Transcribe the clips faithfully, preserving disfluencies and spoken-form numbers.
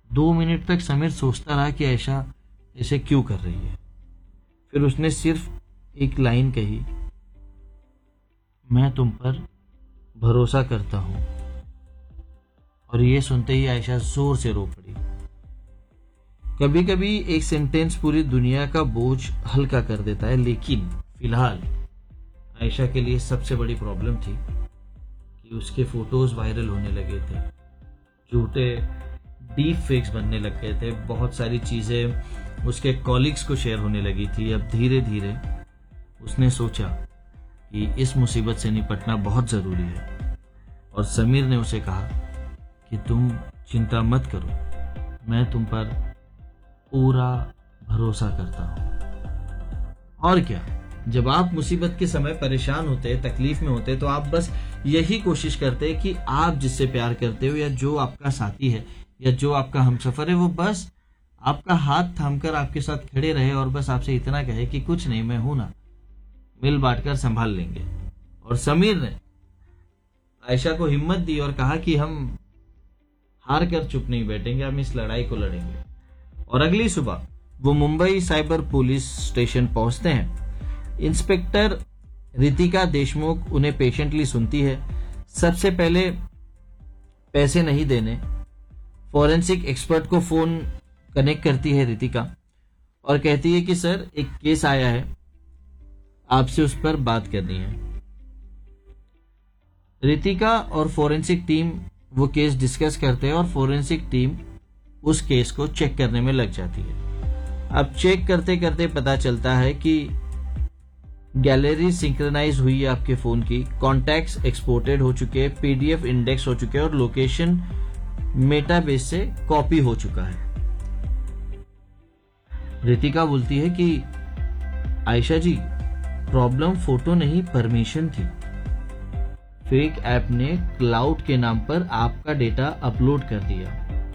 दो मिनट तक समीर सोचता रहा कि आयशा ऐसे क्यों कर रही है। फिर उसने सिर्फ एक लाइन कही, मैं तुम पर भरोसा करता हूं। और ये सुनते ही आयशा जोर से रो पड़ी। कभी कभी एक सेंटेंस पूरी दुनिया का बोझ हल्का कर देता है, लेकिन फिलहाल आयशा के लिए सबसे बड़ी प्रॉब्लम थी कि उसके फोटोज वायरल होने लगे थे, झूठे डीप फेक्स बनने लग गए थे, बहुत सारी चीजें उसके कॉलिग्स को शेयर होने लगी थी। अब धीरे धीरे उसने सोचा कि इस मुसीबत से निपटना बहुत जरूरी है। और समीर ने उसे कहा कि तुम चिंता मत करो, मैं तुम पर पूरा भरोसा करता हूं। और क्या, जब आप मुसीबत के समय परेशान होते, तकलीफ में होते, तो आप बस यही कोशिश करते हैं कि आप जिससे प्यार करते हो या जो आपका साथी है या जो आपका हमसफर है वो बस आपका हाथ थामकर आपके साथ खड़े रहे और बस आपसे इतना कहे कि कुछ नहीं, मैं हूं ना, मिल बांट कर संभाल लेंगे। और समीर ने आयशा को हिम्मत दी और कहा कि हम हार कर चुप नहीं बैठेंगे, हम इस लड़ाई को लड़ेंगे। और अगली सुबह वो मुंबई साइबर पुलिस स्टेशन पहुंचते हैं। इंस्पेक्टर रितिका देशमुख उन्हें पेशेंटली सुनती है। सबसे पहले पैसे नहीं देने फॉरेंसिक एक्सपर्ट को फोन कनेक्ट करती है रितिका और कहती है कि सर एक केस आया है, आपसे उस पर बात करनी है। रितिका और फॉरेंसिक टीम वो केस डिस्कस करते हैं और फॉरेंसिक टीम उस केस को चेक करने में लग जाती है। अब चेक करते करते पता चलता है कि गैलरी सिंक्रोनाइज हुई है आपके फोन की, कॉन्टैक्ट्स एक्सपोर्टेड हो चुके हैं, पीडीएफ इंडेक्स हो चुके हैं और लोकेशन मेटाबेस से कॉपी हो चुका है। रितिका बोलती है कि आयशा जी, प्रॉब्लम फोटो नहीं परमिशन थी। फेक ऐप ने क्लाउड के नाम पर आपका डेटा अपलोड कर दिया।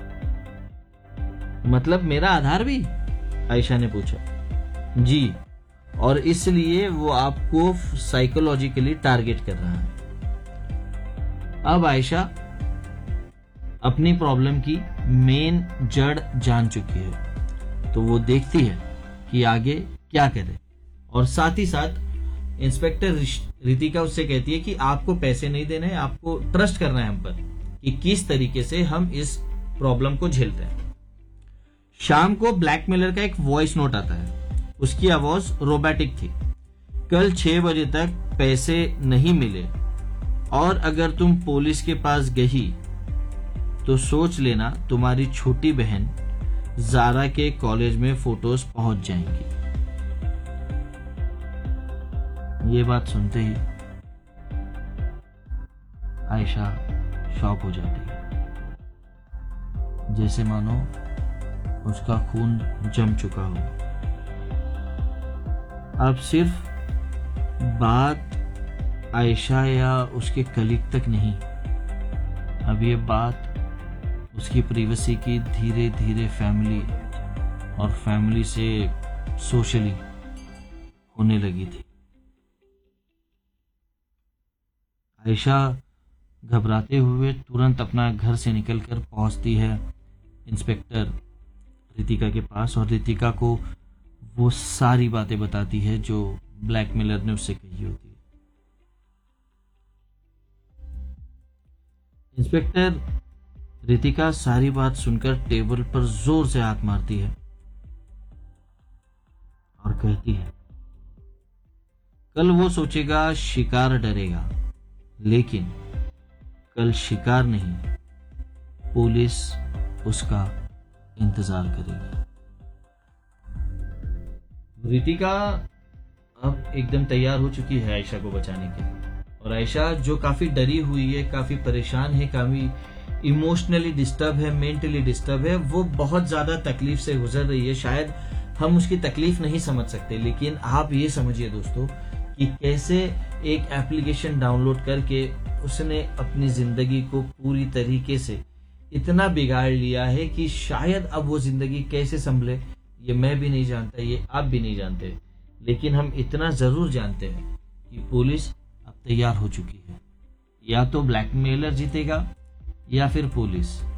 मतलब मेरा आधार भी? आयशा ने पूछा। जी, और इसलिए वो आपको साइकोलॉजिकली टारगेट कर रहा है। अब आयशा अपनी प्रॉब्लम की मेन जड़ जान चुकी है, तो वो देखती है कि आगे क्या करे। और साथ ही साथ इंस्पेक्टर रितिका उससे कहती है कि आपको पैसे नहीं देने हैं, आपको ट्रस्ट करना है हम पर कि किस तरीके से हम इस प्रॉब्लम को झेलते हैं। शाम को ब्लैकमेलर का एक वॉइस नोट आता है। उसकी आवाज रोबोटिक थी। कल छह बजे तक पैसे नहीं मिले और अगर तुम पुलिस के पास गई तो सोच लेना तुम्हारी छोटी बहन जारा के कॉलेज में फोटोज पहुंच जाएंगी। ये बात सुनते ही आयशा शॉक हो जाती है, जैसे मानो उसका खून जम चुका हो। अब सिर्फ बात आयशा या उसके कलीग तक नहीं, अब ये बात उसकी प्राइवेसी की धीरे धीरे फैमिली और फैमिली से सोशली होने लगी थी। आयशा घबराते हुए तुरंत अपना घर से निकलकर पहुंचती है इंस्पेक्टर रितिका के पास और रितिका को वो सारी बातें बताती है जो ब्लैकमेलर ने उससे कही होती है। इंस्पेक्टर रितिका सारी बात सुनकर टेबल पर जोर से हाथ मारती है और कहती है, कल वो सोचेगा शिकार डरेगा, लेकिन कल शिकार नहीं, पुलिस उसका इंतजार करेगी। रितिका अब एकदम तैयार हो चुकी है आयशा को बचाने के लिए। और आयशा जो काफी डरी हुई है, काफी परेशान है, काफी इमोशनली डिस्टर्ब है, मेंटली डिस्टर्ब है, वो बहुत ज्यादा तकलीफ से गुजर रही है। शायद हम उसकी तकलीफ नहीं समझ सकते, लेकिन आप ये समझिए दोस्तों कि कैसे एक एप्लीकेशन डाउनलोड करके उसने अपनी जिंदगी को पूरी तरीके से इतना बिगाड़ लिया है कि शायद अब वो जिंदगी कैसे संभले ये मैं भी नहीं जानता, ये आप भी नहीं जानते। लेकिन हम इतना जरूर जानते हैं कि पुलिस अब तैयार हो चुकी है। या तो ब्लैकमेलर जीतेगा या फिर पुलिस।